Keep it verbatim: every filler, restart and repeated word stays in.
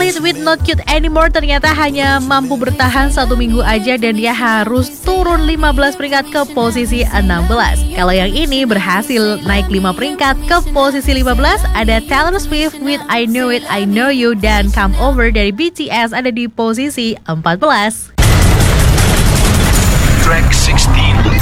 Swift with Not Cute Anymore ternyata hanya mampu bertahan satu minggu aja dan dia harus turun lima belas peringkat ke posisi enam belas. Kalau yang ini berhasil naik lima peringkat ke posisi lima belas, ada Taylor Swift with I Know It, I Know You, dan Come Over dari B T S ada di posisi empat belas. Track enam belas.